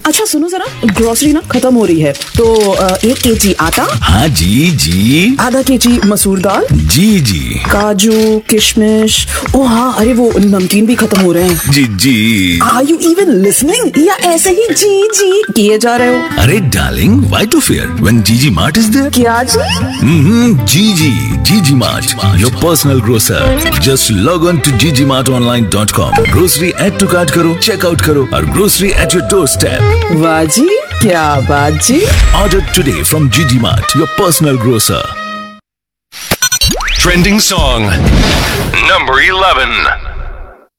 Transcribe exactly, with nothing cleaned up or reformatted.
अच्छा सुनो जरा, ग्रोसरी ना खत्म हो रही है, तो अ, एक केजी आटा। हाँ जी जी। आधा केजी मसूर दाल। जी जी। काजू, किशमिश, ओ हाँ, अरे वो नमकीन भी खत्म हो रहे हैं। जी जी। आर यू इवन लिसनिंग या ऐसे ही जी जी किए जा रहे हो? अरे darling, why to fear when जीजी मार्ट इज देयर? क्या जी? हम्म, जीजी, जीजी mart, your personal grocer. Just log on to ji G mart online dot com. Grocery add to cart करो, चेकआउट करो और grocery at your door step. वाह जी, क्या बात जी। Order today from Gigi Mart, your personal grocer. Trending song number eleven.